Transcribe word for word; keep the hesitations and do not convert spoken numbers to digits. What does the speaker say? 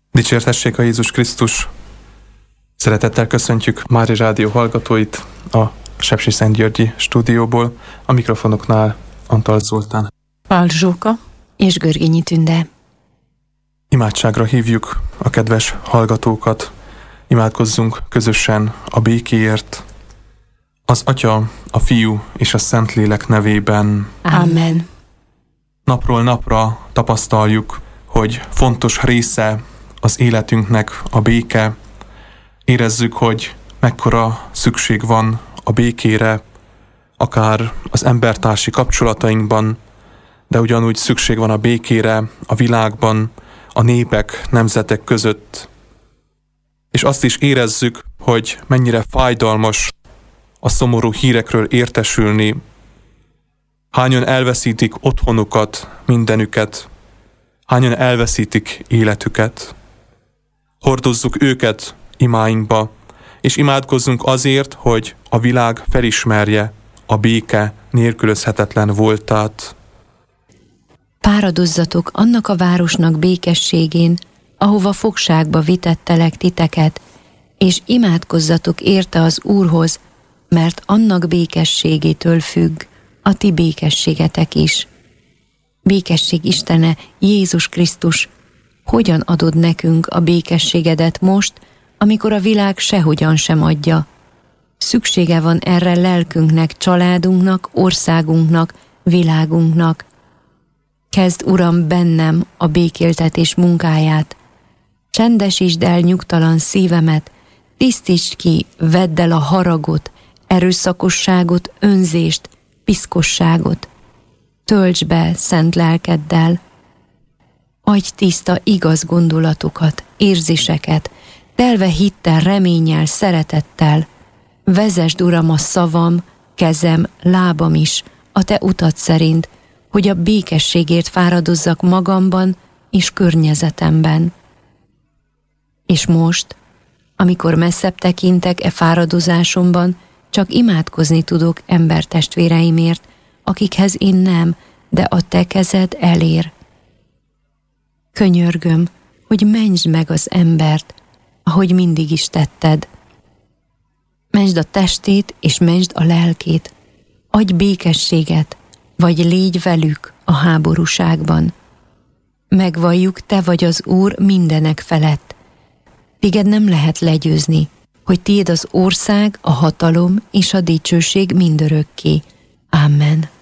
Dicsértessék a Jézus Krisztus! Szeretettel köszöntjük Mária Rádió hallgatóit a Sepsiszentgyörgyi stúdióból, a mikrofonoknál Antal Zoltán, Pál Zsóka és Görgényi Tünde. Imádságra hívjuk a kedves hallgatókat, imádkozzunk közösen a békéért, az Atya, a Fiú és a Szentlélek nevében. Amen. Napról napra tapasztaljuk, hogy fontos része az életünknek a béke. Érezzük, hogy mekkora szükség van a békére, akár az embertársi kapcsolatainkban, de ugyanúgy szükség van a békére a világban, a népek, nemzetek között. És azt is érezzük, hogy mennyire fájdalmas a szomorú hírekről értesülni. Hányan elveszítik otthonukat, mindenüket, hányan elveszítik életüket. Hordozzuk őket imáinkba, és imádkozzunk azért, hogy a világ felismerje a béke nélkülözhetetlen voltát. Fáradozzatok annak a városnak békességén, ahova fogságba vitettelek titeket, és imádkozzatok érte az Úrhoz, mert annak békességétől függ a ti békességetek is. Békesség Istene, Jézus Krisztus, hogyan adod nekünk a békességedet most, amikor a világ sehogyan sem adja? Szüksége van erre lelkünknek, családunknak, országunknak, világunknak. Kezd, Uram, bennem a békéltetés munkáját. Csendesítsd el nyugtalan szívemet, tisztítsd ki, vedd el a haragot, erőszakosságot, önzést, piszkosságot. Töltsd be szent lelkeddel. Adj tiszta, igaz gondolatokat, érzéseket, telve hittel, reménnyel, szeretettel. Vezesd, Uram, a szavam, kezem, lábam is a te utad szerint, hogy a békességért fáradozzak magamban és környezetemben. És most, amikor messzebb tekintek e fáradozásomban, csak imádkozni tudok embertestvéreimért, akikhez én nem, de a te kezed elér. Könyörgöm, hogy mentsd meg az embert, ahogy mindig is tetted. Mentsd a testét és mentsd a lelkét. Adj békességet, vagy légy velük a háborúságban. Megvalljuk, te vagy az Úr mindenek felett. Téged nem lehet legyőzni, hogy tiéd az ország, a hatalom és a dicsőség mindörökké. Amen.